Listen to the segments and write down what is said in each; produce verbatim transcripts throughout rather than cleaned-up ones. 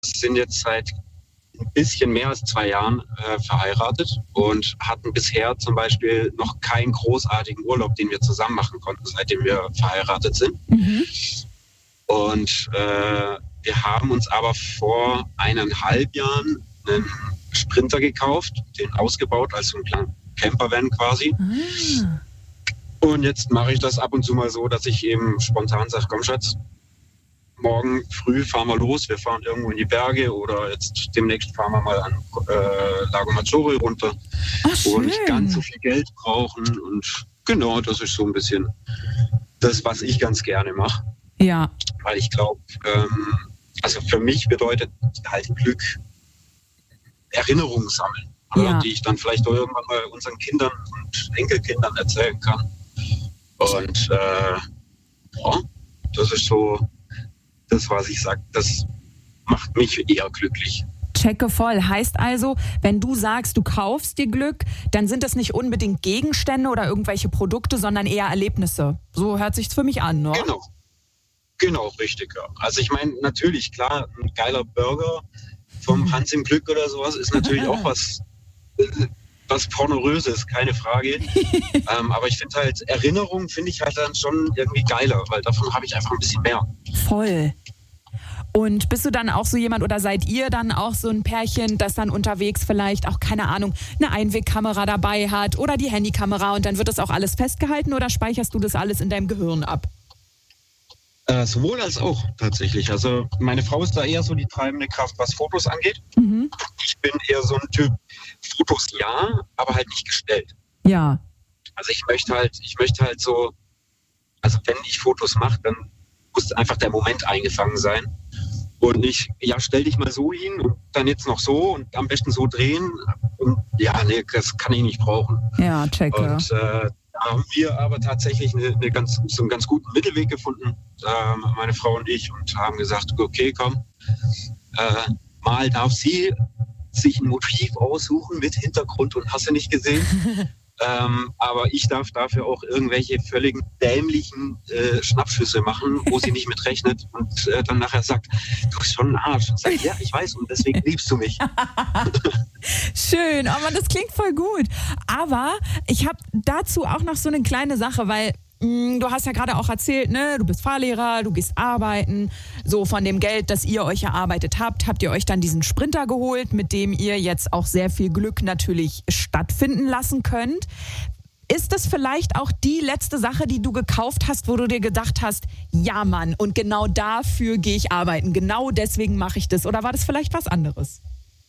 sind jetzt seit ein bisschen mehr als zwei Jahren äh, verheiratet und hatten bisher zum Beispiel noch keinen großartigen Urlaub, den wir zusammen machen konnten, seitdem wir verheiratet sind. Mhm. Und äh, wir haben uns aber vor eineinhalb Jahren einen Sprinter gekauft, den ausgebaut als so ein kleiner Campervan quasi. Ah. Und jetzt mache ich das ab und zu mal so, dass ich eben spontan sage, komm Schatz, morgen früh fahren wir los, wir fahren irgendwo in die Berge oder jetzt demnächst fahren wir mal an äh, Lago Maggiore runter, Ach, wo wir nicht ganz so viel Geld brauchen. Und genau, das ist so ein bisschen das, was ich ganz gerne mache. Ja. Weil ich glaube, ähm, also für mich bedeutet halt Glück Erinnerungen sammeln, ja. die ich dann vielleicht auch irgendwann mal unseren Kindern und Enkelkindern erzählen kann. Und äh, ja, das ist so das, was ich sage, das macht mich eher glücklich. Checke voll. Heißt also, wenn du sagst, du kaufst dir Glück, dann sind das nicht unbedingt Gegenstände oder irgendwelche Produkte, sondern eher Erlebnisse. So hört sich's für mich an, ne? Genau. Genau, richtig, ja. Also ich meine, natürlich, klar, ein geiler Burger vom Hans im Glück oder sowas ist natürlich auch was, was Pornoröses, keine Frage. ähm, aber ich finde halt, Erinnerungen finde ich halt dann schon irgendwie geiler, weil davon habe ich einfach ein bisschen mehr. Voll. Und bist du dann auch so jemand oder seid ihr dann auch so ein Pärchen, das dann unterwegs vielleicht auch, keine Ahnung, eine Einwegkamera dabei hat oder die Handykamera und dann wird das auch alles festgehalten oder speicherst du das alles in deinem Gehirn ab? Äh, sowohl als auch tatsächlich. Also meine Frau ist da eher so die treibende Kraft, was Fotos angeht. Mhm. Ich bin eher so ein Typ, Fotos ja, aber halt nicht gestellt. Ja. Also ich möchte halt, ich möchte halt so, also wenn ich Fotos mache, dann muss einfach der Moment eingefangen sein. Und nicht, ja, stell dich mal so hin und dann jetzt noch so und am besten so drehen. Und ja, nee, das kann ich nicht brauchen. Ja, checke. Und äh, da haben wir aber tatsächlich eine, eine ganz, so einen ganz guten Mittelweg gefunden, äh, meine Frau und ich, und haben gesagt, okay, komm, äh, mal darf sie sich ein Motiv aussuchen mit Hintergrund und hast du nicht gesehen. Ähm, aber ich darf dafür auch irgendwelche völligen dämlichen äh, Schnappschüsse machen, wo sie nicht mit rechnet und äh, dann nachher sagt, du bist schon ein Arsch. Und sagt, ja, ich weiß und deswegen liebst du mich. Schön, aber das klingt voll gut. Aber ich habe dazu auch noch so eine kleine Sache, weil mh, du hast ja gerade auch erzählt, ne, du bist Fahrlehrer, du gehst arbeiten. So von dem Geld, das ihr euch erarbeitet habt, habt ihr euch dann diesen Sprinter geholt, mit dem ihr jetzt auch sehr viel Glück natürlich stattfinden lassen könnt. Ist das vielleicht auch die letzte Sache, die du gekauft hast, wo du dir gedacht hast, ja Mann, und genau dafür gehe ich arbeiten, genau deswegen mache ich das? Oder war das vielleicht was anderes?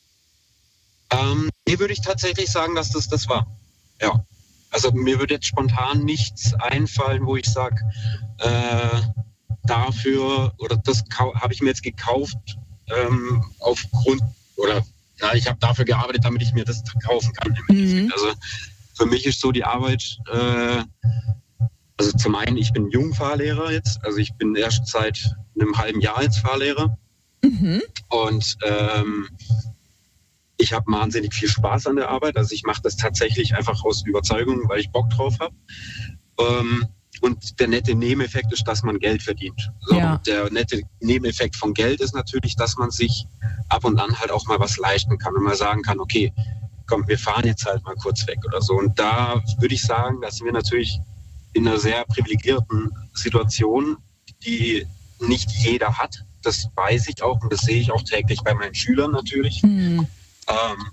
Ähm, hier würde ich tatsächlich sagen, dass das das war. Ja. Also mir würde jetzt spontan nichts einfallen, wo ich sage, äh, dafür, oder das habe ich mir jetzt gekauft, ähm, aufgrund, oder ja, ich habe dafür gearbeitet, damit ich mir das kaufen kann. Mhm. Also für mich ist so die Arbeit, äh, also zum einen, ich bin Jungfahrlehrer jetzt, also ich bin erst seit einem halben Jahr jetzt Fahrlehrer. Mhm. Und ähm, ich habe wahnsinnig viel Spaß an der Arbeit, also ich mache das tatsächlich einfach aus Überzeugung, weil ich Bock drauf habe. Ähm, Und der nette Nebeneffekt ist, dass man Geld verdient. So, ja. Der nette Nebeneffekt von Geld ist natürlich, dass man sich ab und an halt auch mal was leisten kann und mal sagen kann, okay, komm, wir fahren jetzt halt mal kurz weg oder so. Und da würde ich sagen, dass wir natürlich in einer sehr privilegierten Situation, die nicht jeder hat. Das weiß ich auch und das sehe ich auch täglich bei meinen Schülern natürlich. Mhm. Ähm,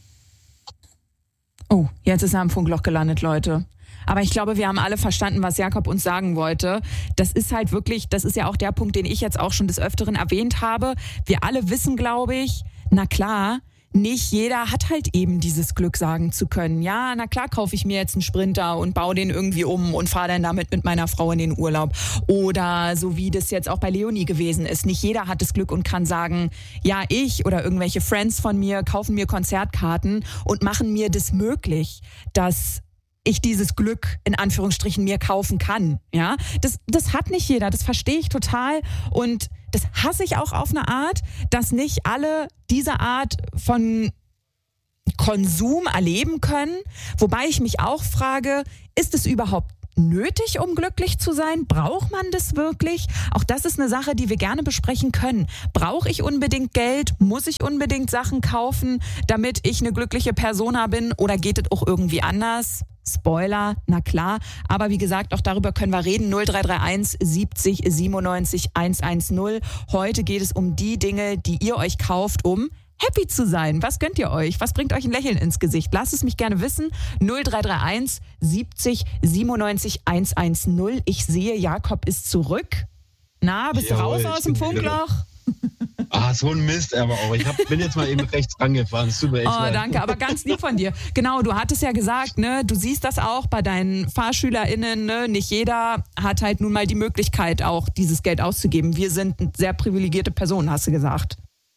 oh, jetzt ist er am Funkloch gelandet, Leute. Aber ich glaube, wir haben alle verstanden, was Jakob uns sagen wollte. Das ist halt wirklich, das ist ja auch der Punkt, den ich jetzt auch schon des Öfteren erwähnt habe. Wir alle wissen, glaube ich, na klar, nicht jeder hat halt eben dieses Glück sagen zu können. Ja, na klar kaufe ich mir jetzt einen Sprinter und baue den irgendwie um und fahre dann damit mit meiner Frau in den Urlaub. Oder so wie das jetzt auch bei Leonie gewesen ist. Nicht jeder hat das Glück und kann sagen, ja, ich oder irgendwelche Friends von mir kaufen mir Konzertkarten und machen mir das möglich, dass ich dieses Glück in Anführungsstrichen mir kaufen kann. Ja, das, das hat nicht jeder, das verstehe ich total und das hasse ich auch auf eine Art, dass nicht alle diese Art von Konsum erleben können, wobei ich mich auch frage, ist es überhaupt nötig, um glücklich zu sein? Braucht man das wirklich? Auch das ist eine Sache, die wir gerne besprechen können. Brauche ich unbedingt Geld? Muss ich unbedingt Sachen kaufen, damit ich eine glückliche Persona bin? Oder geht es auch irgendwie anders? Spoiler, na klar. Aber wie gesagt, auch darüber können wir reden. null drei drei eins siebzig siebenundneunzig hundertzehn. Heute geht es um die Dinge, die ihr euch kauft, um happy zu sein. Was gönnt ihr euch? Was bringt euch ein Lächeln ins Gesicht? Lasst es mich gerne wissen. null drei drei eins siebzig siebenundneunzig hundertzehn. Ich sehe, Jakob ist zurück. Na, bist Jawohl, du raus aus dem Funkloch? Ah, so ein Mist, aber auch. Ich hab, bin jetzt mal eben rechts rangefahren. Es tut mir echt Oh, leid. danke, aber ganz lieb von dir. Genau, du hattest ja gesagt, ne, du siehst das auch bei deinen FahrschülerInnen, ne, nicht jeder hat halt nun mal die Möglichkeit, auch dieses Geld auszugeben. Wir sind eine sehr privilegierte Personen, hast du gesagt.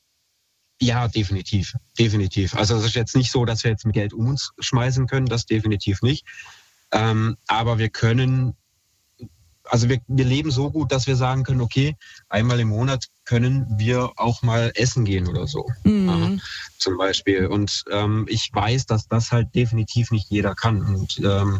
Ja, definitiv. Definitiv. Also es ist jetzt nicht so, dass wir jetzt mit Geld um uns schmeißen können, das definitiv nicht. Ähm, aber wir können, also wir, wir leben so gut, dass wir sagen können, okay, einmal im Monat können wir auch mal essen gehen oder so. Mhm. Ja, zum Beispiel. Und ähm, ich weiß, dass das halt definitiv nicht jeder kann. Und ähm,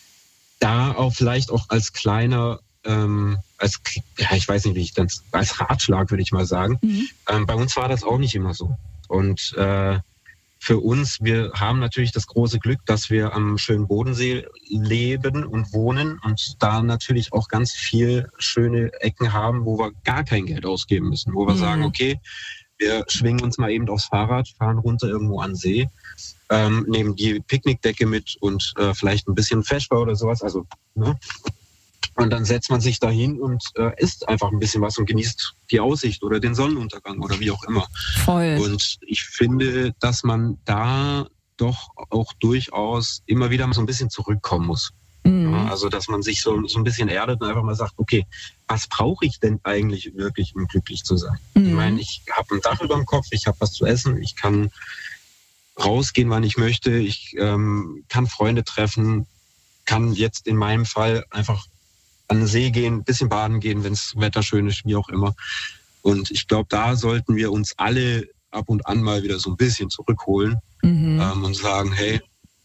da auch vielleicht auch als kleiner, ähm, als, ja, ich weiß nicht, wie ich das, als Ratschlag würde ich mal sagen. Mhm. Ähm, bei uns war das auch nicht immer so. Und äh, für uns, wir haben natürlich das große Glück, dass wir am schönen Bodensee leben und wohnen und da natürlich auch ganz viel schöne Ecken haben, wo wir gar kein Geld ausgeben müssen, wo wir mhm. sagen, okay, wir schwingen uns mal eben aufs Fahrrad, fahren runter irgendwo an den See, ähm, nehmen die Picknickdecke mit und äh, vielleicht ein bisschen Feschbar oder sowas, also ne? Und dann setzt man sich dahin und äh, isst einfach ein bisschen was und genießt die Aussicht oder den Sonnenuntergang oder wie auch immer. Voll. Und ich finde, dass man da doch auch durchaus immer wieder so ein bisschen zurückkommen muss. Mhm. Ja, also, dass man sich so, so ein bisschen erdet und einfach mal sagt, okay, was brauche ich denn eigentlich wirklich, um glücklich zu sein? Mhm. Ich meine, ich habe ein Dach über dem Kopf, ich habe was zu essen, ich kann rausgehen, wann ich möchte, ich ähm, kann Freunde treffen, kann jetzt in meinem Fall einfach an den See gehen, ein bisschen baden gehen, wenn das Wetter schön ist, wie auch immer. Und ich glaube, da sollten wir uns alle ab und an mal wieder so ein bisschen zurückholen mhm. ähm, und sagen, hey,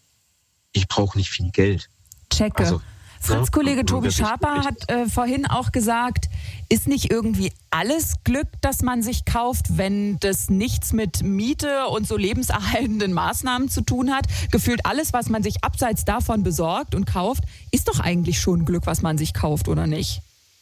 ich brauche nicht viel Geld. Checke. Also, Fritz-Kollege ja, Tobi Schaper hat äh, vorhin auch gesagt, ist nicht irgendwie alles Glück, das man sich kauft, wenn das nichts mit Miete und so lebenserhaltenden Maßnahmen zu tun hat? Gefühlt alles, was man sich abseits davon besorgt und kauft, ist doch eigentlich schon Glück, was man sich kauft, oder nicht?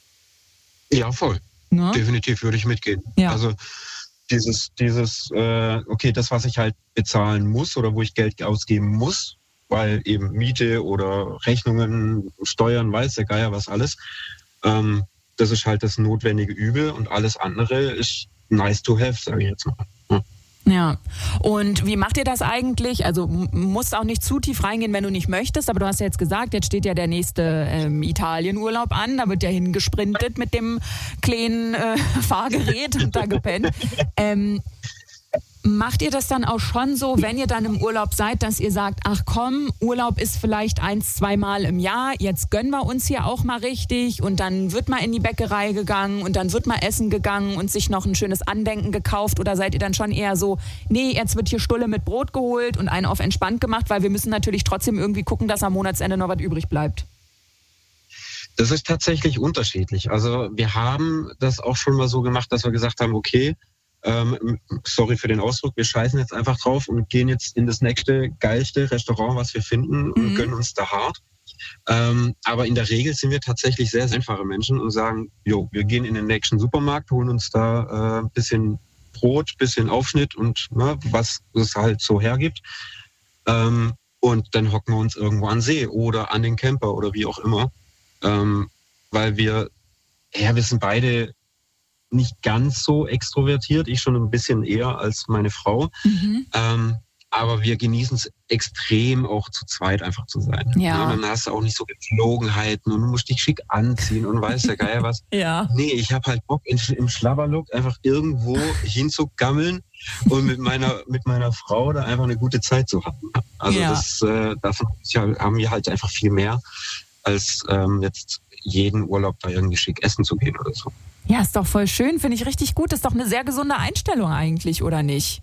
Ja, voll. Ne? Definitiv würde ich mitgehen. Ja. Also dieses, dieses äh, okay, das, was ich halt bezahlen muss oder wo ich Geld ausgeben muss, weil eben Miete oder Rechnungen, Steuern, weiß der Geier was alles. Ähm, das ist halt das notwendige Übel und alles andere ist nice to have, sage ich jetzt mal. Ja. Ja, und wie macht ihr das eigentlich? Also musst auch nicht zu tief reingehen, wenn du nicht möchtest, aber du hast ja jetzt gesagt, jetzt steht ja der nächste ähm, Italienurlaub an, da wird ja hingesprintet mit dem kleinen äh, Fahrgerät und da gepennt. Ähm, Macht ihr das dann auch schon so, wenn ihr dann im Urlaub seid, dass ihr sagt, ach komm, Urlaub ist vielleicht eins, zweimal im Jahr, jetzt gönnen wir uns hier auch mal richtig und dann wird mal in die Bäckerei gegangen und dann wird mal essen gegangen und sich noch ein schönes Andenken gekauft, oder seid ihr dann schon eher so, nee, jetzt wird hier Stulle mit Brot geholt und einen auf entspannt gemacht, weil wir müssen natürlich trotzdem irgendwie gucken, dass am Monatsende noch was übrig bleibt? Das ist tatsächlich unterschiedlich. Also wir haben das auch schon mal so gemacht, dass wir gesagt haben, okay, Ähm, sorry für den Ausdruck, wir scheißen jetzt einfach drauf und gehen jetzt in das nächste geilste Restaurant, was wir finden, und mhm. gönnen uns da hart. Ähm, aber in der Regel sind wir tatsächlich sehr, sehr einfache Menschen und sagen, jo, wir gehen in den nächsten Supermarkt, holen uns da ein äh, bisschen Brot, bisschen Aufschnitt und ne, was es halt so hergibt. Ähm, und dann hocken wir uns irgendwo an den See oder an den Camper oder wie auch immer. Ähm, weil wir, ja, wir sind beide nicht ganz so extrovertiert, ich schon ein bisschen eher als meine Frau. Mhm. Ähm, aber wir genießen es extrem, auch zu zweit einfach zu sein. Ja. Und dann hast du auch nicht so Gepflogenheiten und du musst dich schick anziehen und weiß der Geier was. Ja. Nee, ich habe halt Bock, in, im Schlabberlook einfach irgendwo hinzugammeln und mit meiner, mit meiner Frau da einfach eine gute Zeit zu haben. Also ja. das, äh, davon haben wir halt einfach viel mehr, als ähm, jetzt jeden Urlaub da irgendwie schick essen zu gehen oder so. Ja, ist doch voll schön, finde ich richtig gut. Ist doch eine sehr gesunde Einstellung eigentlich, oder nicht?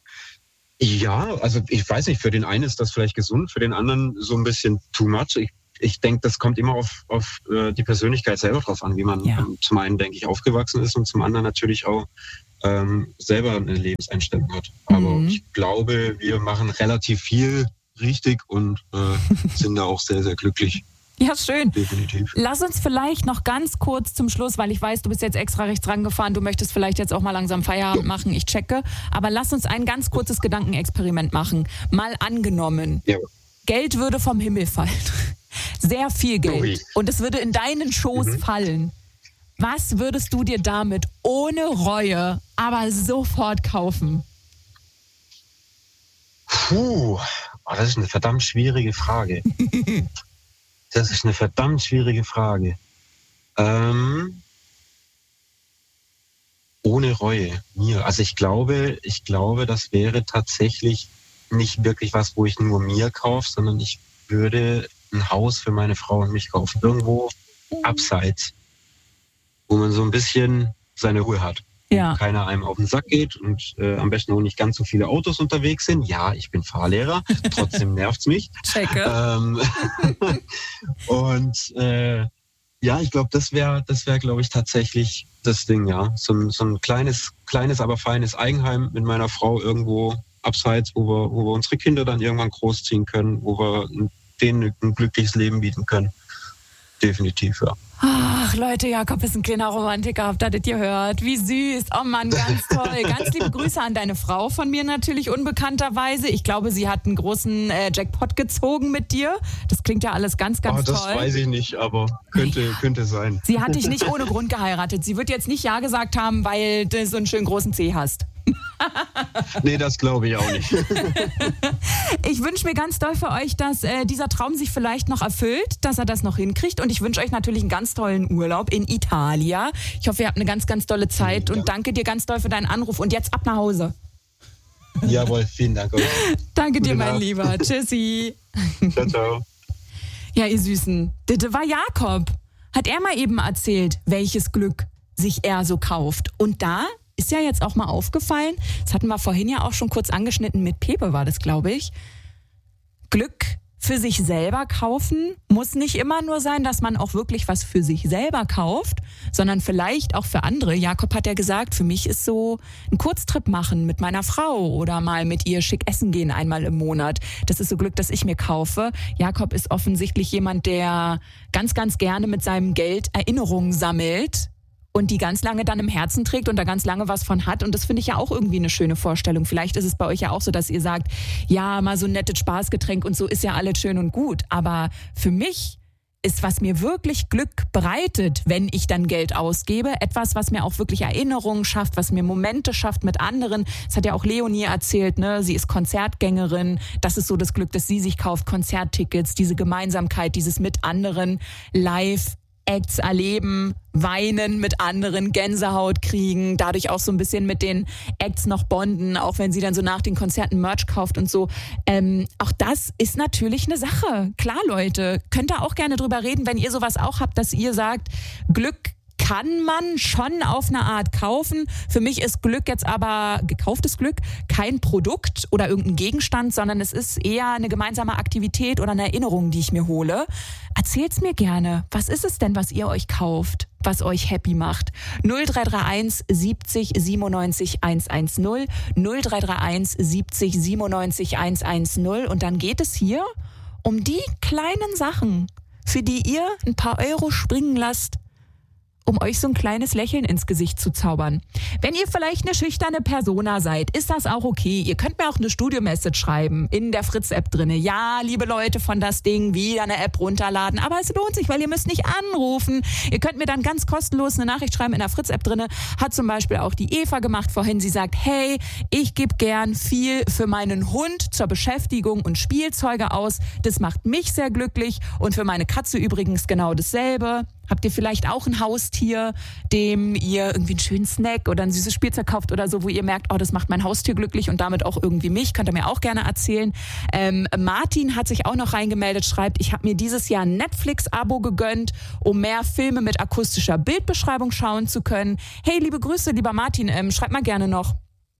Ja, also ich weiß nicht, für den einen ist das vielleicht gesund, für den anderen so ein bisschen too much. Ich ich denke, das kommt immer auf, auf äh, die Persönlichkeit selber drauf an, wie man ja. ähm, zum einen, denke ich, aufgewachsen ist und zum anderen natürlich auch ähm, selber eine Lebenseinstellung hat. Aber Mhm. ich glaube, wir machen relativ viel richtig und äh, sind da auch sehr, sehr glücklich. Ja, schön. Definitiv. Lass uns vielleicht noch ganz kurz zum Schluss, weil ich weiß, du bist jetzt extra rechts rangefahren, du möchtest vielleicht jetzt auch mal langsam Feierabend machen, ich checke. Aber lass uns ein ganz kurzes Gedankenexperiment machen. Mal angenommen, Ja. Geld würde vom Himmel fallen. Sehr viel Geld. Ui. Und es würde in deinen Schoß Mhm. fallen. Was würdest du dir damit ohne Reue aber sofort kaufen? Puh, oh, das ist eine verdammt schwierige Frage. Das ist eine verdammt schwierige Frage. Ähm, ohne Reue, mir. Also ich glaube, ich glaube, das wäre tatsächlich nicht wirklich was, wo ich nur mir kaufe, sondern ich würde ein Haus für meine Frau und mich kaufen. Irgendwo abseits, wo man so ein bisschen seine Ruhe hat. Ja. Wo keiner einem auf den Sack geht und äh, am besten auch nicht ganz so viele Autos unterwegs sind. Ja, ich bin Fahrlehrer, trotzdem nervt's mich. Checke. Ähm, und äh, ja, ich glaube, das wäre, das wäre, glaube ich, tatsächlich das Ding, ja. So ein, so ein kleines, kleines, aber feines Eigenheim mit meiner Frau irgendwo abseits, wo wir, wo wir unsere Kinder dann irgendwann großziehen können, wo wir denen ein glückliches Leben bieten können. Definitiv, ja. Ach, Leute, Jakob ist ein kleiner Romantiker, habt ihr das gehört? Wie süß. Oh Mann, ganz toll. Ganz liebe Grüße an deine Frau von mir natürlich unbekannterweise. Ich glaube, sie hat einen großen äh, Jackpot gezogen mit dir. Das klingt ja alles ganz, ganz oh, das toll. Das weiß ich nicht, aber könnte, könnte sein. Sie hat dich nicht ohne Grund geheiratet. Sie wird jetzt nicht Ja gesagt haben, weil du so einen schönen großen C hast. Nee, das glaube ich auch nicht. Ich wünsche mir ganz doll für euch, dass äh, dieser Traum sich vielleicht noch erfüllt, dass er das noch hinkriegt. Und ich wünsche euch natürlich einen ganz tollen Urlaub in Italien. Ich hoffe, ihr habt eine ganz, ganz tolle Zeit. Und danke dir ganz doll für deinen Anruf. Und jetzt ab nach Hause. Jawohl, vielen Dank euch. Danke dir, Gute mein Nacht. Lieber. Tschüssi. Ciao, ciao. Ja, ihr Süßen. Das war Jakob. Hat er mal eben erzählt, welches Glück sich er so kauft. Und da ist ja jetzt auch mal aufgefallen, das hatten wir vorhin ja auch schon kurz angeschnitten, mit Pepe war das, glaube ich. Glück für sich selber kaufen muss nicht immer nur sein, dass man auch wirklich was für sich selber kauft, sondern vielleicht auch für andere. Jakob hat ja gesagt, für mich ist so ein Kurztrip machen mit meiner Frau oder mal mit ihr schick essen gehen einmal im Monat. Das ist so Glück, das ich mir kaufe. Jakob ist offensichtlich jemand, der ganz, ganz gerne mit seinem Geld Erinnerungen sammelt und die ganz lange dann im Herzen trägt und da ganz lange was von hat. Und das finde ich ja auch irgendwie eine schöne Vorstellung. Vielleicht ist es bei euch ja auch so, dass ihr sagt, ja, mal so ein nettes Spaßgetränk und so ist ja alles schön und gut. Aber für mich ist, was mir wirklich Glück bereitet, wenn ich dann Geld ausgebe, etwas, was mir auch wirklich Erinnerungen schafft, was mir Momente schafft mit anderen. Das hat ja auch Leonie erzählt, ne? Sie ist Konzertgängerin. Das ist so das Glück, das sie sich kauft. Konzerttickets, diese Gemeinsamkeit, dieses mit anderen live Acts erleben, weinen mit anderen, Gänsehaut kriegen, dadurch auch so ein bisschen mit den Acts noch bonden, auch wenn sie dann so nach den Konzerten Merch kauft und so. Ähm, auch das ist natürlich eine Sache. Klar, Leute, könnt ihr auch gerne drüber reden, wenn ihr sowas auch habt, dass ihr sagt, Glück kann man schon auf eine Art kaufen. Für mich ist Glück jetzt aber, gekauftes Glück, kein Produkt oder irgendein Gegenstand, sondern es ist eher eine gemeinsame Aktivität oder eine Erinnerung, die ich mir hole. Erzählt's mir gerne. Was ist es denn, was ihr euch kauft, was euch happy macht? null drei drei eins siebzig siebenundneunzig hundertzehn, null drei drei eins siebzig siebenundneunzig hundertzehn und dann geht es hier um die kleinen Sachen, für die ihr ein paar Euro springen lasst, um euch so ein kleines Lächeln ins Gesicht zu zaubern. Wenn ihr vielleicht eine schüchterne Persona seid, ist das auch okay. Ihr könnt mir auch eine Studio-Message schreiben in der Fritz-App drinne. Ja, liebe Leute von das Ding, wieder eine App runterladen. Aber es lohnt sich, weil ihr müsst nicht anrufen. Ihr könnt mir dann ganz kostenlos eine Nachricht schreiben in der Fritz-App drinne. Hat zum Beispiel auch die Eva gemacht vorhin. Sie sagt, hey, ich gebe gern viel für meinen Hund zur Beschäftigung und Spielzeuge aus. Das macht mich sehr glücklich. Und für meine Katze übrigens genau dasselbe. Habt ihr vielleicht auch ein Haustier, dem ihr irgendwie einen schönen Snack oder ein süßes Spielzeug kauft oder so, wo ihr merkt, oh, das macht mein Haustier glücklich und damit auch irgendwie mich? Könnt ihr mir auch gerne erzählen. Ähm, Martin hat sich auch noch reingemeldet, schreibt, ich habe mir dieses Jahr ein Netflix-Abo gegönnt, um mehr Filme mit akustischer Bildbeschreibung schauen zu können. Hey, liebe Grüße, lieber Martin, ähm, schreibt mal gerne noch.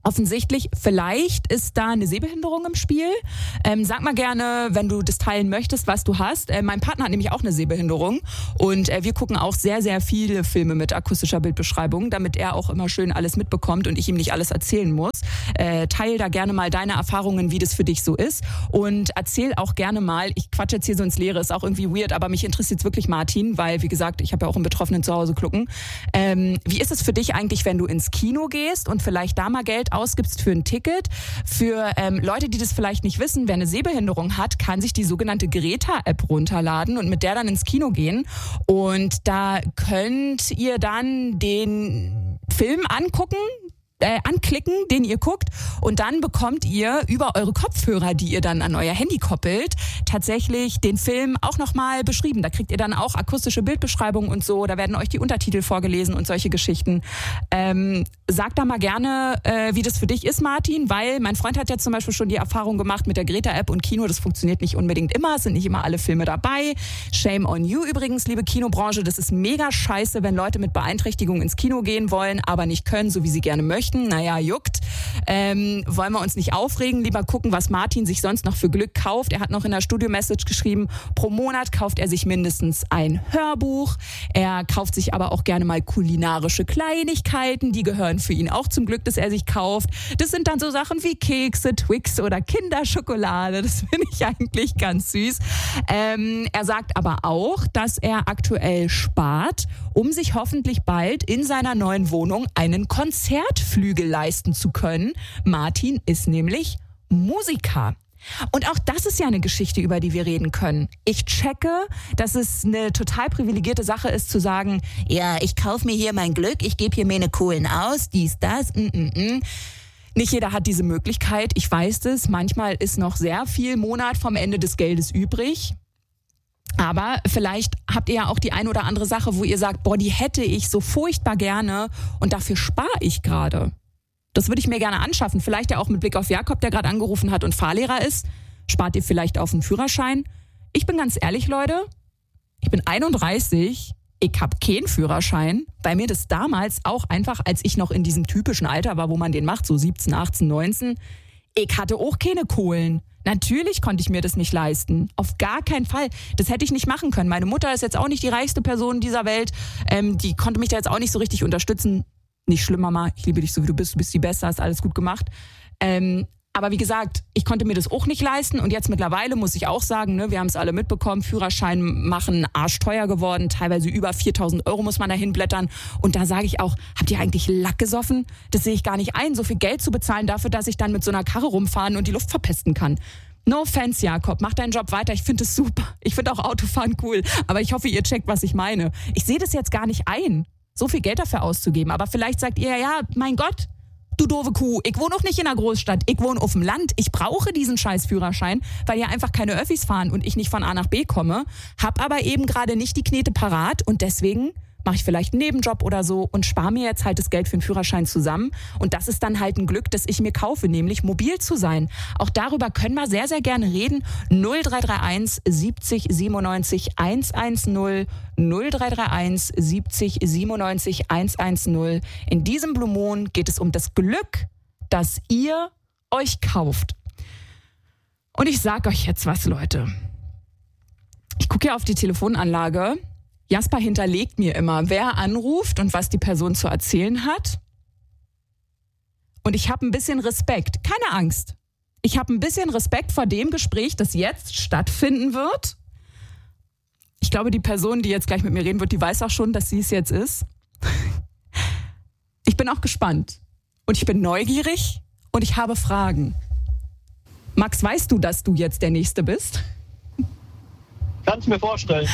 Offensichtlich, vielleicht ist da eine Sehbehinderung im Spiel. Ähm, sag mal gerne, wenn du das teilen möchtest, was du hast. Äh, mein Partner hat nämlich auch eine Sehbehinderung und äh, wir gucken auch sehr, sehr viele Filme mit akustischer Bildbeschreibung, damit er auch immer schön alles mitbekommt und ich ihm nicht alles erzählen muss. Äh, teil da gerne mal deine Erfahrungen, wie das für dich so ist und erzähl auch gerne mal, ich quatsche jetzt hier so ins Leere, ist auch irgendwie weird, aber mich interessiert wirklich Martin, weil wie gesagt, ich habe ja auch einen Betroffenen zu Hause klucken. Ähm, wie ist es für dich eigentlich, wenn du ins Kino gehst und vielleicht da mal Geld ausgibst für ein Ticket? Für ähm, Leute, die das vielleicht nicht wissen, wer eine Sehbehinderung hat, kann sich die sogenannte Greta-App runterladen und mit der dann ins Kino gehen. Und da könnt ihr dann den Film angucken, Äh, anklicken, den ihr guckt und dann bekommt ihr über eure Kopfhörer, die ihr dann an euer Handy koppelt, tatsächlich den Film auch nochmal beschrieben. Da kriegt ihr dann auch akustische Bildbeschreibungen und so, da werden euch die Untertitel vorgelesen und solche Geschichten. Ähm, sag da mal gerne, äh, wie das für dich ist, Martin, weil mein Freund hat ja zum Beispiel schon die Erfahrung gemacht mit der Greta-App und Kino, das funktioniert nicht unbedingt immer, es sind nicht immer alle Filme dabei. Shame on you übrigens, liebe Kinobranche, das ist mega scheiße, wenn Leute mit Beeinträchtigung ins Kino gehen wollen, aber nicht können, so wie sie gerne möchten. Naja, juckt. Ähm, wollen wir uns nicht aufregen, lieber gucken, was Martin sich sonst noch für Glück kauft. Er hat noch in der Studio-Message geschrieben, pro Monat kauft er sich mindestens ein Hörbuch. Er kauft sich aber auch gerne mal kulinarische Kleinigkeiten, die gehören für ihn auch zum Glück, dass er sich kauft. Das sind dann so Sachen wie Kekse, Twix oder Kinderschokolade. Das finde ich eigentlich ganz süß. Ähm, er sagt aber auch, dass er aktuell spart, um sich hoffentlich bald in seiner neuen Wohnung einen Konzertflügel leisten zu können. Martin ist nämlich Musiker. Und auch das ist ja eine Geschichte, über die wir reden können. Ich checke, dass es eine total privilegierte Sache ist, zu sagen, ja, ich kaufe mir hier mein Glück, ich gebe hier meine Kohlen aus, dies, das, mm, mm, mm. Nicht jeder hat diese Möglichkeit, ich weiß das. Manchmal ist noch sehr viel Monat vom Ende des Geldes übrig. Aber vielleicht habt ihr ja auch die ein oder andere Sache, wo ihr sagt, boah, die hätte ich so furchtbar gerne und dafür spare ich gerade. Das würde ich mir gerne anschaffen. Vielleicht ja auch mit Blick auf Jakob, der gerade angerufen hat und Fahrlehrer ist. Spart ihr vielleicht auf einen Führerschein? Ich bin ganz ehrlich, Leute, ich bin einunddreißig, ich habe keinen Führerschein, weil mir das damals auch einfach, als ich noch in diesem typischen Alter war, wo man den macht, so siebzehn, achtzehn, neunzehn, ich hatte auch keine Kohlen. Natürlich konnte ich mir das nicht leisten. Auf gar keinen Fall. Das hätte ich nicht machen können. Meine Mutter ist jetzt auch nicht die reichste Person dieser Welt. Ähm, die konnte mich da jetzt auch nicht so richtig unterstützen. Nicht schlimm, Mama. Ich liebe dich so, wie du bist. Du bist die Beste, hast alles gut gemacht. Ähm, aber wie gesagt, ich konnte mir das auch nicht leisten. Und jetzt mittlerweile muss ich auch sagen, ne, wir haben es alle mitbekommen, Führerschein machen arschteuer geworden. Teilweise über viertausend Euro muss man dahin blättern. Und da sage ich auch, habt ihr eigentlich Lack gesoffen? Das sehe ich gar nicht ein, so viel Geld zu bezahlen dafür, dass ich dann mit so einer Karre rumfahren und die Luft verpesten kann. No offense, Jakob, mach deinen Job weiter. Ich finde es super. Ich finde auch Autofahren cool. Aber ich hoffe, ihr checkt, was ich meine. Ich sehe das jetzt gar nicht ein, so viel Geld dafür auszugeben. Aber vielleicht sagt ihr, ja, mein Gott, du doofe Kuh, ich wohne auch nicht in einer Großstadt, ich wohne auf dem Land, ich brauche diesen scheiß Führerschein, weil hier einfach keine Öffis fahren und ich nicht von A nach B komme, hab aber eben gerade nicht die Knete parat und deswegen mache ich vielleicht einen Nebenjob oder so und spare mir jetzt halt das Geld für den Führerschein zusammen. Und das ist dann halt ein Glück, das ich mir kaufe, nämlich mobil zu sein. Auch darüber können wir sehr, sehr gerne reden. null drei drei eins siebzig siebenundneunzig hundertzehn, null drei drei eins siebzig siebenundneunzig hundertzehn. In diesem Blue Moon geht es um das Glück, das ihr euch kauft. Und ich sag euch jetzt was, Leute. Ich gucke ja auf die Telefonanlage. Jasper hinterlegt mir immer, wer anruft und was die Person zu erzählen hat. Und ich habe ein bisschen Respekt, keine Angst. Ich habe ein bisschen Respekt vor dem Gespräch, das jetzt stattfinden wird. Ich glaube, die Person, die jetzt gleich mit mir reden wird, die weiß auch schon, dass sie es jetzt ist. Ich bin auch gespannt. Und ich bin neugierig und ich habe Fragen. Max, weißt du, dass du jetzt der Nächste bist? Kannst mir vorstellen.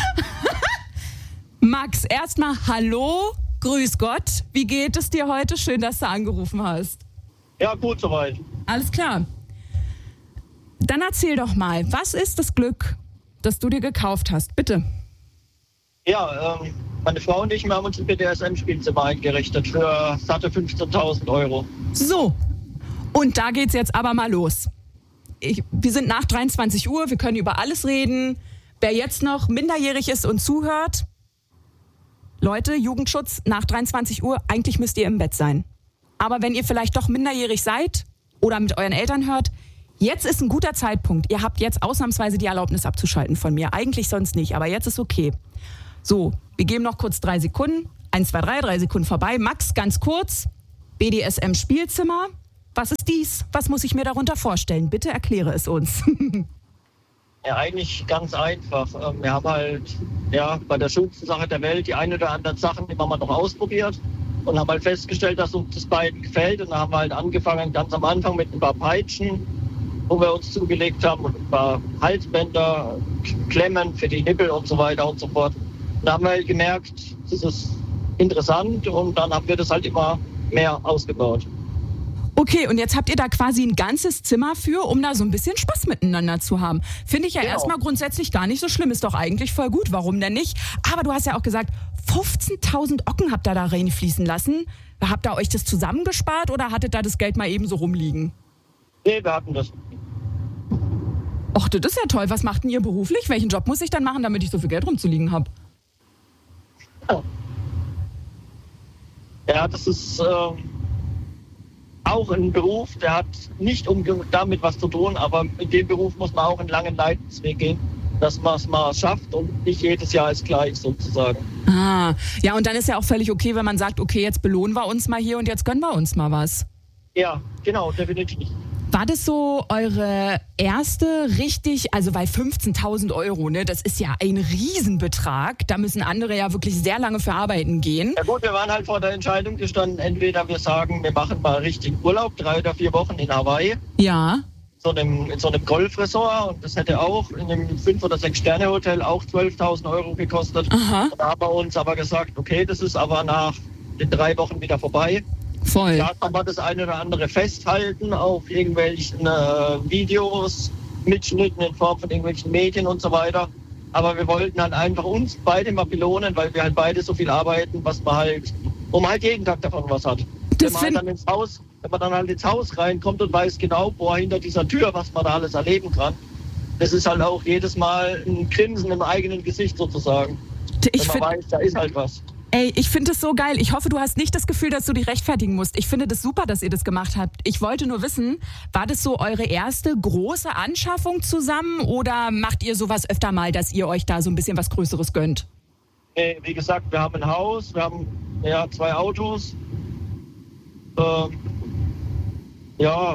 Max, erstmal hallo, grüß Gott. Wie geht es dir heute? Schön, dass du angerufen hast. Ja, gut soweit. Alles klar. Dann erzähl doch mal, was ist das Glück, das du dir gekauft hast? Bitte. Ja, ähm, meine Frau und ich, wir haben uns ein B D S M-Spielzimmer eingerichtet für satte fünfzehntausend Euro. So, und da geht's jetzt aber mal los. Ich, wir sind nach dreiundzwanzig Uhr, wir können über alles reden. Wer jetzt noch minderjährig ist und zuhört, Leute, Jugendschutz nach dreiundzwanzig Uhr, eigentlich müsst ihr im Bett sein. Aber wenn ihr vielleicht doch minderjährig seid oder mit euren Eltern hört, jetzt ist ein guter Zeitpunkt. Ihr habt jetzt ausnahmsweise die Erlaubnis abzuschalten von mir. Eigentlich sonst nicht, aber jetzt ist okay. So, wir geben noch kurz drei Sekunden. Eins, zwei, drei, drei Sekunden vorbei. Max, ganz kurz. B D S M-Spielzimmer. Was ist dies? Was muss ich mir darunter vorstellen? Bitte erkläre es uns. Ja, eigentlich ganz einfach. Wir haben halt ja, bei der schönsten Sache der Welt die ein oder anderen Sachen immer mal noch ausprobiert und haben halt festgestellt, dass uns das beiden gefällt. Und dann haben wir halt angefangen, ganz am Anfang mit ein paar Peitschen, wo wir uns zugelegt haben, und ein paar Halsbänder, Klemmen für die Nippel und so weiter und so fort. Und da haben wir halt gemerkt, das ist interessant, und dann haben wir das halt immer mehr ausgebaut. Okay, und jetzt habt ihr da quasi ein ganzes Zimmer für, um da so ein bisschen Spaß miteinander zu haben. Finde ich ja Genau. erstmal grundsätzlich gar nicht so schlimm. Ist doch eigentlich voll gut. Warum denn nicht? Aber du hast ja auch gesagt, fünfzehntausend Ocken habt ihr da reinfließen lassen. Habt ihr euch das zusammengespart oder hattet da das Geld mal eben so rumliegen? Nee, wir hatten das. Och, das ist ja toll. Was macht denn ihr beruflich? Welchen Job muss ich dann machen, damit ich so viel Geld rumzuliegen habe? Ja, das ist ähm, auch ein Beruf, der hat nicht unbedingt damit was zu tun, aber in dem Beruf muss man auch einen langen Leidensweg gehen, dass man es mal schafft und nicht jedes Jahr ist gleich sozusagen. Ah, ja, und dann ist ja auch völlig okay, wenn man sagt, okay, jetzt belohnen wir uns mal hier und jetzt gönnen wir uns mal was. Ja, genau, definitiv. War das so eure erste richtig, also weil fünfzehntausend Euro, ne, das ist ja ein Riesenbetrag, da müssen andere ja wirklich sehr lange für arbeiten gehen. Ja gut, wir waren halt vor der Entscheidung gestanden, entweder wir sagen, wir machen mal richtig Urlaub, drei oder vier Wochen in Hawaii, Ja. so einem, in so einem Golfresort, und das hätte auch in einem fünf- oder sechs Sterne Hotel auch zwölftausend Euro gekostet. Aha. Da haben wir uns aber gesagt, okay, das ist aber nach den drei Wochen wieder vorbei. Voll. Da kann man das eine oder andere festhalten auf irgendwelchen äh, Videos, Mitschnitten in Form von irgendwelchen Medien und so weiter. Aber wir wollten halt einfach uns beide mal belohnen, weil wir halt beide so viel arbeiten, was man halt, wo man halt jeden Tag davon was hat. Das Wenn man, halt find- dann ins Haus, wenn man dann halt ins Haus reinkommt und weiß genau, boah, hinter dieser Tür, was man da alles erleben kann. Das ist halt auch jedes Mal ein Grinsen im eigenen Gesicht sozusagen. Ich Wenn man find, weiß, da ist halt was. ey, ich finde es so geil. Ich hoffe, du hast nicht das Gefühl, dass du dich rechtfertigen musst. Ich finde das super, dass ihr das gemacht habt. Ich wollte nur wissen, war das so eure erste große Anschaffung zusammen oder macht ihr sowas öfter mal, dass ihr euch da so ein bisschen was Größeres gönnt? Nee, wie gesagt, wir haben ein Haus, wir haben ja, zwei Autos. Ähm, ja,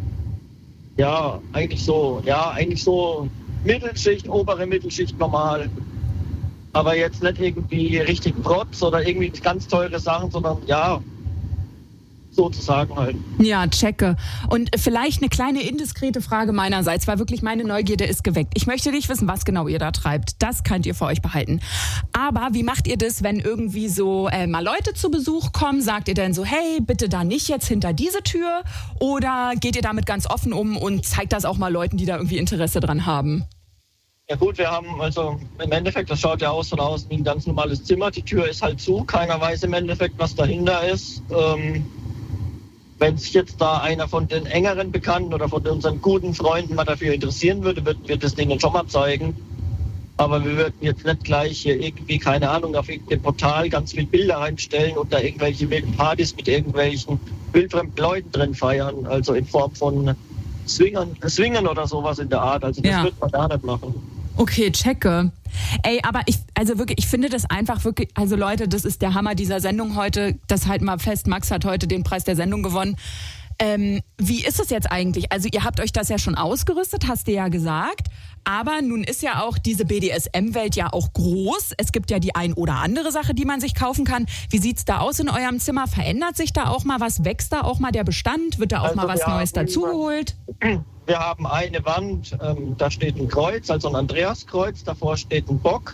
ja, eigentlich so, ja, eigentlich so Mittelschicht, obere Mittelschicht normal. Aber jetzt nicht irgendwie richtig Protz oder irgendwie ganz teure Sachen, sondern ja, sozusagen halt. Ja, checke. Und vielleicht eine kleine indiskrete Frage meinerseits, weil wirklich meine Neugierde ist geweckt. Ich möchte nicht wissen, was genau ihr da treibt. Das könnt ihr für euch behalten. Aber wie macht ihr das, wenn irgendwie so äh, mal Leute zu Besuch kommen? Sagt ihr denn so, hey, bitte da nicht jetzt hinter diese Tür? Oder geht ihr damit ganz offen um und zeigt das auch mal Leuten, die da irgendwie Interesse dran haben? Ja gut, wir haben also im Endeffekt, das schaut ja aus von außen wie ein ganz normales Zimmer. Die Tür ist halt zu, keiner weiß im Endeffekt, was dahinter ist. Ähm, wenn sich jetzt da einer von den engeren Bekannten oder von unseren guten Freunden mal dafür interessieren würde, würden wir das denen schon mal zeigen. Aber wir würden jetzt nicht gleich hier irgendwie, keine Ahnung, auf irgendein Portal ganz viele Bilder reinstellen und da irgendwelche wilden Partys mit irgendwelchen wildfremden Leuten drin feiern. Also in Form von Swingern, Swingen oder sowas in der Art. Also das Ja. wird man da nicht machen. Okay, checke. Ey, aber ich, also wirklich, ich finde das einfach wirklich, also Leute, das ist der Hammer dieser Sendung heute. Das halt mal fest, Max hat heute den Preis der Sendung gewonnen. Ähm, wie ist es jetzt eigentlich? Also ihr habt euch das ja schon ausgerüstet, hast du ja gesagt. Aber nun ist ja auch diese B D S M-Welt ja auch groß. Es gibt ja die ein oder andere Sache, die man sich kaufen kann. Wie sieht's da aus in eurem Zimmer? Verändert sich da auch mal was? Wächst da auch mal der Bestand? Wird da auch Also mal was wir Neues haben- dazugeholt? Wir haben eine Wand, ähm, da steht ein Kreuz, also ein Andreaskreuz, davor steht ein Bock.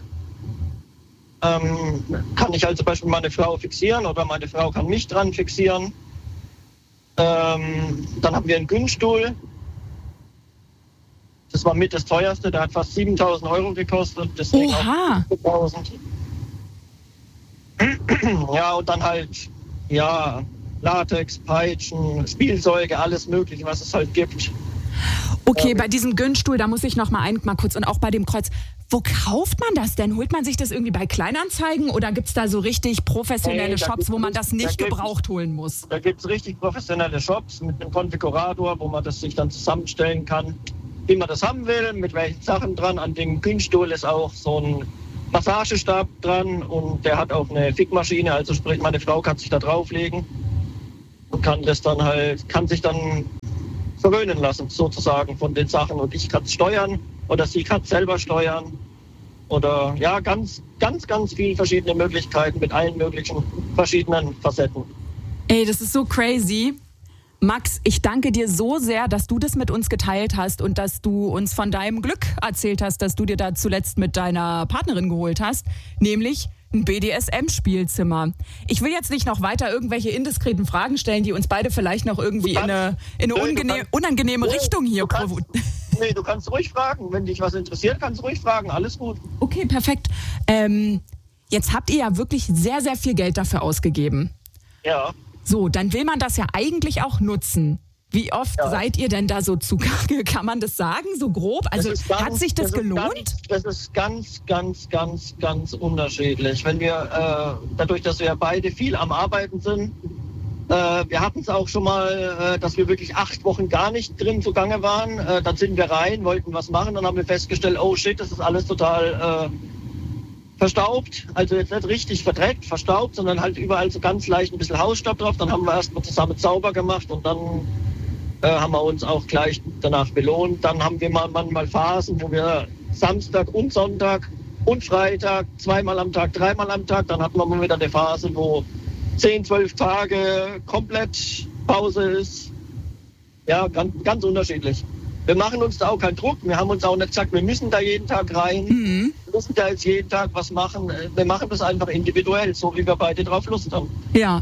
Ähm, kann ich also zum Beispiel meine Frau fixieren oder meine Frau kann mich dran fixieren. Ähm, dann haben wir einen Günststuhl. Das war mit das teuerste, der hat fast siebentausend Euro gekostet. Deswegen Oha. auch fünftausend. Ja, und dann halt, ja, Latex, Peitschen, Spielzeuge, alles Mögliche, was es halt gibt. Okay, ähm, bei diesem Gönnstuhl, da muss ich noch mal ein, mal kurz, und auch bei dem Kreuz. Wo kauft man das denn? Holt man sich das irgendwie bei Kleinanzeigen oder gibt es da so richtig professionelle Nee, da Shops, wo man das nicht da gebraucht holen muss? Da gibt es richtig professionelle Shops mit einem Konfigurator, wo man das sich dann zusammenstellen kann, wie man das haben will, mit welchen Sachen dran. An dem Kühnstuhl ist auch so ein Massagestab dran und der hat auch eine Fickmaschine, also sprich, meine Frau kann sich da drauflegen und kann das dann halt, kann sich dann verwöhnen lassen, sozusagen, von den Sachen. Und ich kann es steuern oder sie kann es selber steuern. Oder ja, ganz, ganz, ganz viele verschiedene Möglichkeiten mit allen möglichen verschiedenen Facetten. Ey, das ist so crazy. Max, ich danke dir so sehr, dass du das mit uns geteilt hast und dass du uns von deinem Glück erzählt hast, dass du dir da zuletzt mit deiner Partnerin geholt hast, nämlich ein B D S M-Spielzimmer. Ich will jetzt nicht noch weiter irgendwelche indiskreten Fragen stellen, die uns beide vielleicht noch irgendwie kannst, in eine, in eine nee, unangenehme, unangenehme nee, Richtung hier provozieren. Nee, du kannst ruhig fragen. Wenn dich was interessiert, kannst du ruhig fragen. Alles gut. Okay, perfekt. Ähm, jetzt habt ihr ja wirklich sehr, sehr viel Geld dafür ausgegeben. Ja. So, dann will man das ja eigentlich auch nutzen. Wie oft ja. seid ihr denn da so zugange? Kann man das sagen, so grob? Also ganz, hat sich das, das gelohnt? Ganz, das ist ganz, ganz, ganz, ganz unterschiedlich. Wenn wir, äh, dadurch, dass wir beide viel am Arbeiten sind, äh, wir hatten es auch schon mal, äh, dass wir wirklich acht Wochen gar nicht drin zugange waren. Äh, dann sind wir rein, wollten was machen, dann haben wir festgestellt, oh shit, das ist alles total äh, verstaubt. Also jetzt nicht richtig verdreckt, verstaubt, sondern halt überall so ganz leicht ein bisschen Hausstaub drauf. Dann haben wir erstmal zusammen sauber gemacht und dann Äh, haben wir uns auch gleich danach belohnt. Dann haben wir mal manchmal Phasen, wo wir Samstag und Sonntag und Freitag, zweimal am Tag, dreimal am Tag, dann hatten wir mal wieder eine Phase, wo zehn, zwölf Tage komplett Pause ist. Ja, ganz, ganz unterschiedlich. Wir machen uns da auch keinen Druck. Wir haben uns auch nicht gesagt, wir müssen da jeden Tag rein. Mhm. Wir müssen da jetzt jeden Tag was machen. Wir machen das einfach individuell, so wie wir beide drauf Lust haben. Ja.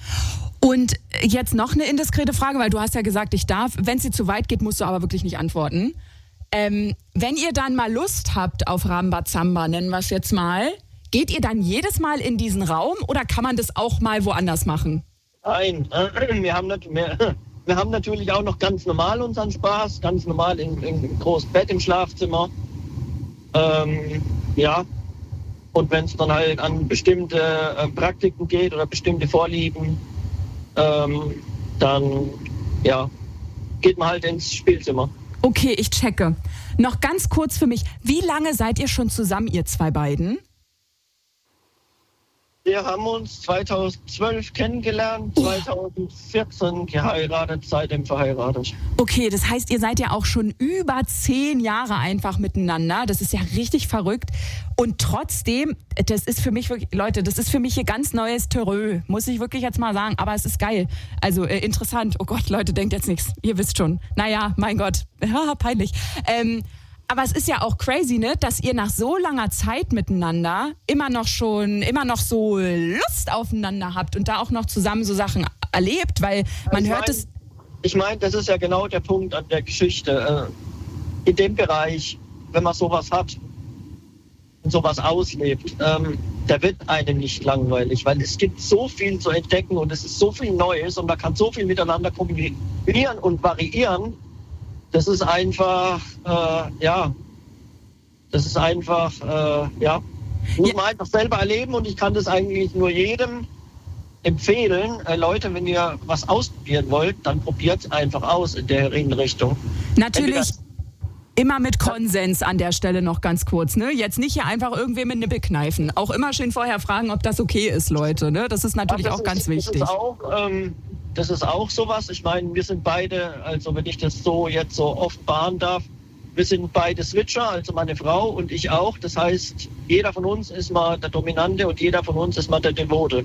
Und jetzt noch eine indiskrete Frage, weil du hast ja gesagt, ich darf. Wenn sie zu weit geht, musst du aber wirklich nicht antworten. Ähm, wenn ihr dann mal Lust habt auf Rambazamba, nennen wir es jetzt mal, geht ihr dann jedes Mal in diesen Raum oder kann man das auch mal woanders machen? Nein, wir haben, nicht, wir, wir haben natürlich auch noch ganz normal unseren Spaß, ganz normal im, im großen Bett im Schlafzimmer. Ähm, ja, und wenn es dann halt an bestimmte äh, Praktiken geht oder bestimmte Vorlieben, Ähm, dann ja, geht man halt ins Spielzimmer. Okay, ich checke. Noch ganz kurz für mich, wie lange seid ihr schon zusammen, ihr zwei beiden? Wir haben uns zweitausendzwölf kennengelernt, zweitausendvierzehn geheiratet, seitdem verheiratet. Okay, das heißt, ihr seid ja auch schon über zehn Jahre einfach miteinander. Das ist ja richtig verrückt. Und trotzdem, das ist für mich wirklich, Leute, das ist für mich hier ganz neues Terrö, muss ich wirklich jetzt mal sagen. Aber es ist geil. Also äh, interessant. Oh Gott, Leute, denkt jetzt nichts. Ihr wisst schon. Naja, mein Gott, ja, peinlich. Ähm, Aber es ist ja auch crazy, ne, dass ihr nach so langer Zeit miteinander immer noch schon, immer noch so Lust aufeinander habt und da auch noch zusammen so Sachen erlebt, weil man ich hört mein, es... Ich meine, das ist ja genau der Punkt an der Geschichte. In dem Bereich, wenn man sowas hat und sowas auslebt, ähm, da wird einem nicht langweilig, weil es gibt so viel zu entdecken und es ist so viel Neues und man kann so viel miteinander kombinieren und variieren. Das ist einfach, äh, ja, das ist einfach, äh, ja, muss ja. man einfach selber erleben und ich kann das eigentlich nur jedem empfehlen. Äh, Leute, wenn ihr was ausprobieren wollt, dann probiert es einfach aus in der Richtung. Natürlich immer mit Konsens an der Stelle noch ganz kurz, ne? Jetzt nicht hier einfach irgendwem mit Nippel kneifen. Auch immer schön vorher fragen, ob das okay ist, Leute, ne? Das ist natürlich ja, das auch ist, ganz wichtig. Das ist auch, ähm, Das ist auch sowas. Ich meine, wir sind beide, also wenn ich das so jetzt so offenbaren darf, wir sind beide Switcher, also meine Frau und ich auch. Das heißt, jeder von uns ist mal der Dominante und jeder von uns ist mal der Devote.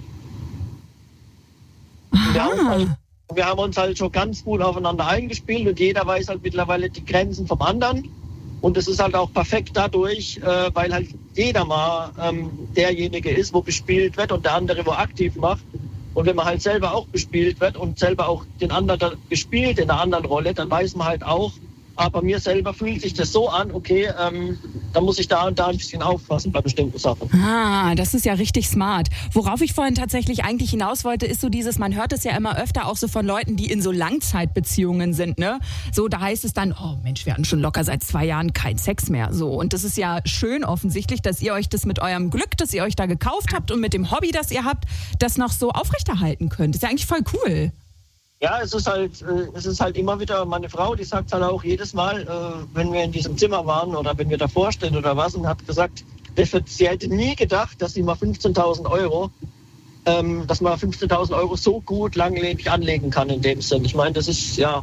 Wir haben, halt, wir haben uns halt schon ganz gut aufeinander eingespielt und jeder weiß halt mittlerweile die Grenzen vom anderen. Und es ist halt auch perfekt dadurch, äh, weil halt jeder mal ähm, derjenige ist, wo bespielt wird und der andere, wo aktiv macht. Und wenn man halt selber auch bespielt wird und selber auch den anderen gespielt in einer anderen Rolle, dann weiß man halt auch, aber mir selber fühlt sich das so an, okay, ähm, da muss ich da und da ein bisschen aufpassen bei bestimmten Sachen. Ah, das ist ja richtig smart. Worauf ich vorhin tatsächlich eigentlich hinaus wollte, ist so dieses, man hört es ja immer öfter auch so von Leuten, die in so Langzeitbeziehungen sind, ne? So, da heißt es dann, oh Mensch, wir hatten schon locker seit zwei Jahren keinen Sex mehr. So, und das ist ja schön offensichtlich, dass ihr euch das mit eurem Glück, das ihr euch da gekauft habt und mit dem Hobby, das ihr habt, das noch so aufrechterhalten könnt. Das ist ja eigentlich voll cool. Ja, es ist halt, äh, es ist halt immer wieder meine Frau, die sagt halt auch jedes Mal, äh, wenn wir in diesem Zimmer waren oder wenn wir davor stehen oder was, und hat gesagt, sie hätte nie gedacht, dass sie mal fünfzehntausend Euro, ähm, dass man fünfzehntausend Euro so gut langlebig anlegen kann in dem Sinn. Ich meine, das ist, ja,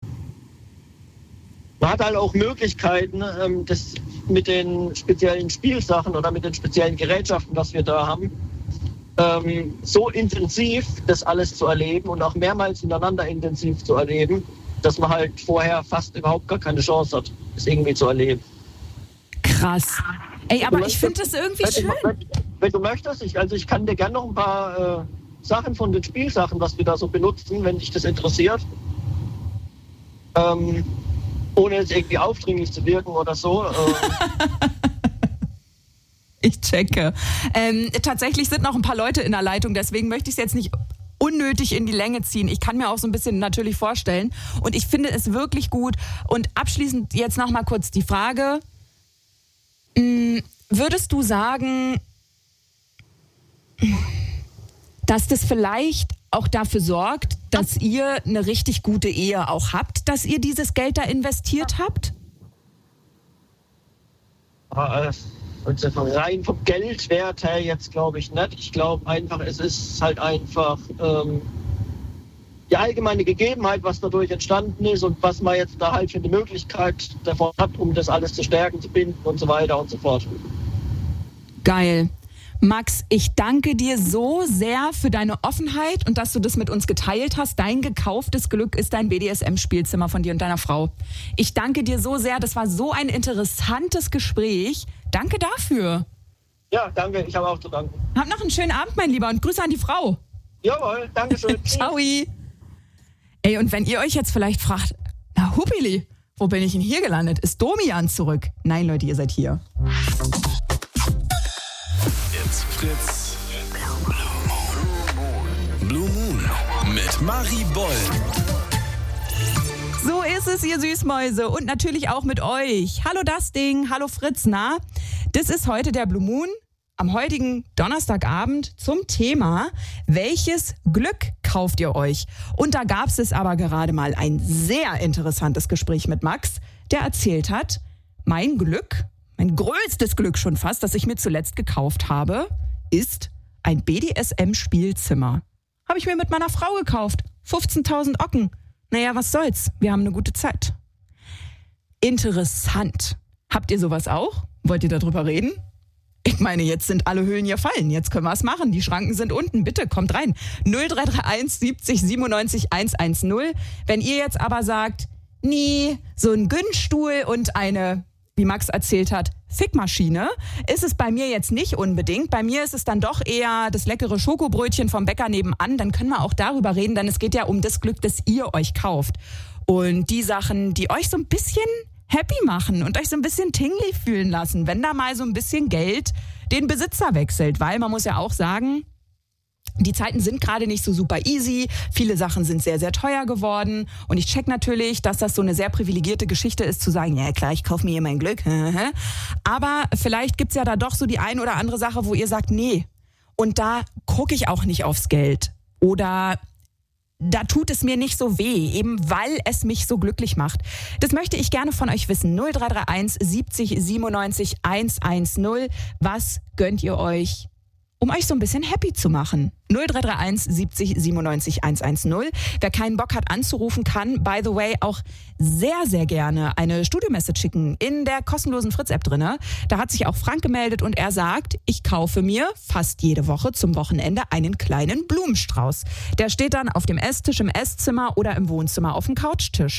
man hat halt auch Möglichkeiten, ähm, das mit den speziellen Spielsachen oder mit den speziellen Gerätschaften, was wir da haben, Ähm, so intensiv das alles zu erleben und auch mehrmals hintereinander intensiv zu erleben, dass man halt vorher fast überhaupt gar keine Chance hat, es irgendwie zu erleben. Krass. Ey, aber ich finde das irgendwie wenn schön. Du, wenn, wenn du möchtest, ich, also ich kann dir gerne noch ein paar äh, Sachen von den Spielsachen, was wir da so benutzen, wenn dich das interessiert. Ähm, ohne jetzt irgendwie aufdringlich zu wirken oder so. Äh, Ich checke. Ähm, tatsächlich sind noch ein paar Leute in der Leitung, deswegen möchte ich es jetzt nicht unnötig in die Länge ziehen. Ich kann mir auch so ein bisschen natürlich vorstellen und ich finde es wirklich gut. Und abschließend jetzt noch mal kurz die Frage, mh, würdest du sagen, dass das vielleicht auch dafür sorgt, dass ihr eine richtig gute Ehe auch habt, dass ihr dieses Geld da investiert habt? Also rein vom Geldwert her jetzt glaube ich nicht. Ich glaube einfach, es ist halt einfach ähm, die allgemeine Gegebenheit, was dadurch entstanden ist und was man jetzt da halt für eine Möglichkeit davon hat, um das alles zu stärken, zu binden und so weiter und so fort. Geil. Max, ich danke dir so sehr für deine Offenheit und dass du das mit uns geteilt hast. Dein gekauftes Glück ist dein B D S M-Spielzimmer von dir und deiner Frau. Ich danke dir so sehr. Das war so ein interessantes Gespräch. Danke dafür. Ja, danke. Ich habe auch zu danken. Hab noch einen schönen Abend, mein Lieber, und Grüße an die Frau. Jawohl, danke schön. Ciao. Ey, und wenn ihr euch jetzt vielleicht fragt, na Hupili, wo bin ich denn hier gelandet? Ist Domian zurück? Nein, Leute, ihr seid hier. Jetzt Fritz. Blue Moon mit Marie Boll. So ist es, ihr Süßmäuse. Und natürlich auch mit euch. Hallo das Ding, hallo Fritz, na? Das ist heute der Blue Moon am heutigen Donnerstagabend zum Thema, welches Glück kauft ihr euch? Und da gab es aber gerade mal ein sehr interessantes Gespräch mit Max, der erzählt hat, mein Glück, mein größtes Glück schon fast, das ich mir zuletzt gekauft habe, ist ein B D S M-Spielzimmer. Habe ich mir mit meiner Frau gekauft. fünfzehntausend Ocken. Naja, was soll's? Wir haben eine gute Zeit. Interessant. Habt ihr sowas auch? Wollt ihr darüber reden? Ich meine, jetzt sind alle Höhlen hier fallen. Jetzt können wir es machen. Die Schranken sind unten. Bitte, kommt rein. null drei drei eins siebzig siebenundneunzig hundertzehn. Wenn ihr jetzt aber sagt, nee, so ein Günststuhl und eine, wie Max erzählt hat, Fickmaschine, ist es bei mir jetzt nicht unbedingt. Bei mir ist es dann doch eher das leckere Schokobrötchen vom Bäcker nebenan. Dann können wir auch darüber reden, denn es geht ja um das Glück, das ihr euch kauft. Und die Sachen, die euch so ein bisschen happy machen und euch so ein bisschen tingly fühlen lassen, wenn da mal so ein bisschen Geld den Besitzer wechselt. Weil man muss ja auch sagen, die Zeiten sind gerade nicht so super easy. Viele Sachen sind sehr, sehr teuer geworden. Und ich check natürlich, dass das so eine sehr privilegierte Geschichte ist, zu sagen, ja klar, ich kaufe mir hier mein Glück. Aber vielleicht gibt's ja da doch so die ein oder andere Sache, wo ihr sagt, nee. Und da gucke ich auch nicht aufs Geld. Oder da tut es mir nicht so weh, eben weil es mich so glücklich macht. Das möchte ich gerne von euch wissen. null drei drei eins siebzig siebenundneunzig hundertzehn. Was gönnt ihr euch, um euch so ein bisschen happy zu machen? null drei drei eins siebzig siebenundneunzig hundertzehn. Wer keinen Bock hat anzurufen, kann, by the way, auch sehr, sehr gerne eine Studio-Message schicken in der kostenlosen Fritz-App drinne. Da hat sich auch Frank gemeldet und er sagt, ich kaufe mir fast jede Woche zum Wochenende einen kleinen Blumenstrauß. Der steht dann auf dem Esstisch im Esszimmer oder im Wohnzimmer auf dem Couchtisch.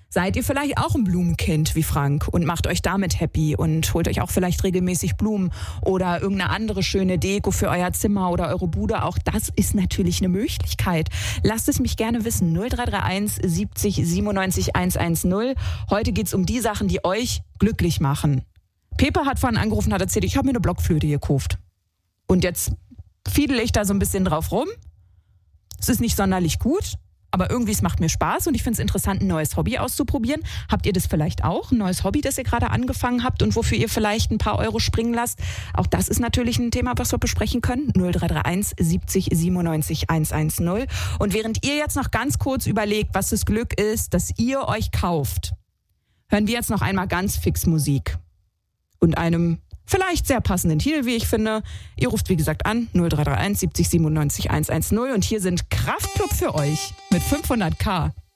Seid ihr vielleicht auch ein Blumenkind wie Frank und macht euch damit happy und holt euch auch vielleicht regelmäßig Blumen oder irgendeine andere schöne Deko für euer Zimmer oder eure Bude? Auch das ist natürlich eine Möglichkeit. Lasst es mich gerne wissen. null drei drei eins siebzig siebenundneunzig hundertzehn. Heute geht's um die Sachen, die euch glücklich machen. Pepe hat vorhin angerufen, hat erzählt, ich habe mir eine Blockflöte gekauft. Und jetzt fiedel ich da so ein bisschen drauf rum. Es ist nicht sonderlich gut. Aber irgendwie, es macht mir Spaß und ich finde es interessant, ein neues Hobby auszuprobieren. Habt ihr das vielleicht auch? Ein neues Hobby, das ihr gerade angefangen habt und wofür ihr vielleicht ein paar Euro springen lasst? Auch das ist natürlich ein Thema, was wir besprechen können. null drei drei eins siebzig siebenundneunzig hundertzehn. Und während ihr jetzt noch ganz kurz überlegt, was das Glück ist, das ihr euch kauft, hören wir jetzt noch einmal ganz fix Musik. Und einem vielleicht sehr passenden Titel, wie ich finde. Ihr ruft, wie gesagt, an null drei drei eins siebzig siebenundneunzig hundertzehn und hier sind Kraftklub für euch mit fünfhundert K.